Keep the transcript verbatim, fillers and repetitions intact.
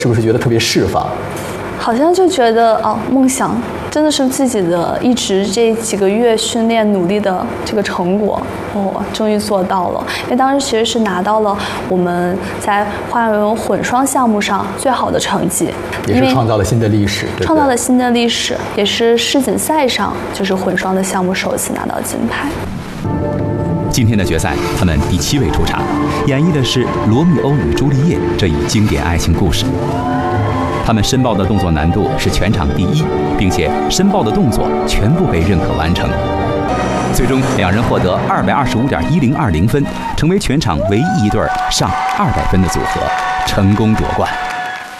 是不是觉得特别释放？ 好像就觉得哦，梦想真的是自己的一直这几个月训练努力的这个成果，哦，终于做到了。因为当时其实是拿到了我们在花样游泳混双项目上最好的成绩， 也是创造了新的历史， 创造了新的历史，也是世锦赛上就是混双的项目首次拿到金牌。 今天的决赛，他们第七位出场，演绎的是《罗密欧与朱丽叶》这一经典爱情故事。他们申报的动作难度是全场第一，并且申报的动作全部被认可完成。最终，两人获得二百二十五点一零二零分，成为全场唯一一对上二百分的组合，成功夺冠。